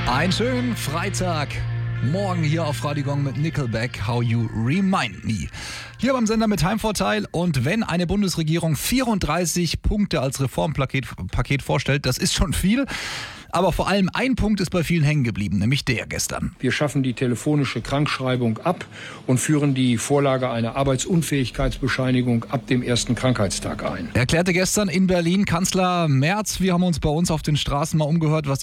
Einen schönen Freitag. Morgen hier auf Radio Gong mit Nickelback, How You Remind Me. Hier beim Sender mit Heimvorteil. Und wenn eine Bundesregierung 34 Punkte als Reformpaket vorstellt, das ist schon viel. Aber vor allem ein Punkt ist bei vielen hängen geblieben, nämlich der gestern. Wir schaffen die telefonische Krankschreibung ab und führen die Vorlage einer Arbeitsunfähigkeitsbescheinigung ab dem ersten Krankheitstag ein. Erklärte gestern in Berlin Kanzler Merz. Wir haben uns bei uns auf den Straßen mal umgehört, was